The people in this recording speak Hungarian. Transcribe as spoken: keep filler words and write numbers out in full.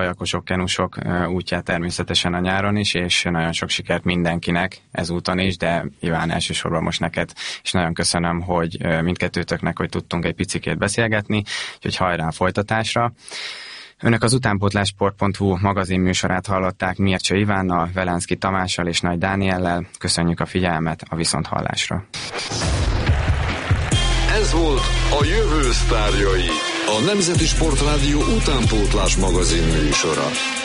kajakosok, kenusok útját természetesen a nyáron is, és nagyon sok sikert mindenkinek ezúton is, de Iván, elsősorban most neked, és nagyon köszönöm, hogy mindkettőtöknek, hogy tudtunk egy picikét beszélgetni, úgyhogy hajrá a folytatásra. Önök az utánpótlás-sport pont hu magazin műsorát hallották Mircea Ivánnal, Velánszky Tamással és Nagy Dániellel. Köszönjük a figyelmet, a viszonthallásra. Ez volt a Jövő sztárjai, a Nemzeti Sportrádió utánpótlás magazin műsora.